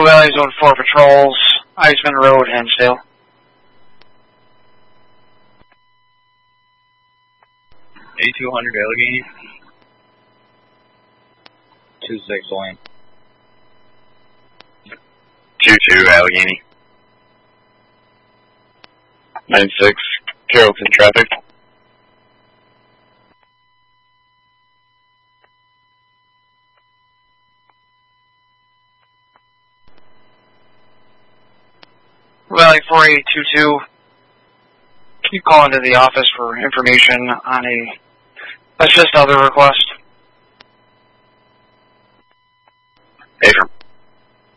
Eagle Valley Zone 4 patrols, Iceman Road, Hensdale. A200 Allegheny. 26 Lane. 22 Allegheny. 96 Carrollton traffic. Valley 4822. Can you call into the office for information on a assist other request? Affirm.